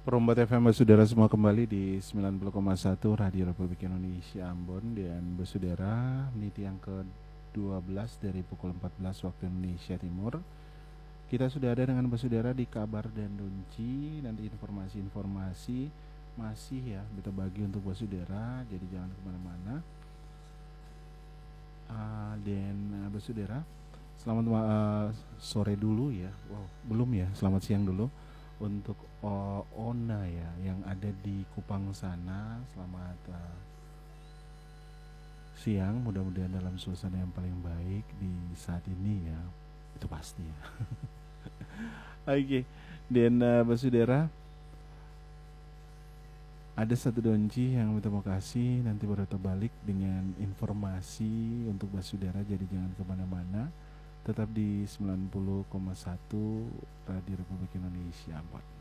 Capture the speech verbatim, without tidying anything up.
Perombat F M Basudara semua kembali di sembilan puluh koma satu Radio Republik Indonesia Ambon. Dan Basudara menit yang ke dua belas dari pukul empat belas waktu Indonesia Timur. Kita sudah ada dengan Basudara di Kabar dan Dunci. Nanti informasi-informasi masih ya kita bagi untuk Basudara, jadi jangan kemana-mana. Uh, dan uh, Basudara, selamat uh, sore dulu ya. Wow, belum ya, selamat siang dulu untuk uh, Ona ya yang ada di Kupang sana. Selamat uh, siang, mudah-mudahan dalam suasana yang paling baik di saat ini ya. Itu pasti ya. Oke, okay. Dan uh, Basudara, ada satu donci yang kita mau kasih, nanti baru terbalik dengan informasi untuk Basudara, jadi jangan kemana-mana. Tetap di sembilan puluh koma satu Radio Republik Indonesia Ambon.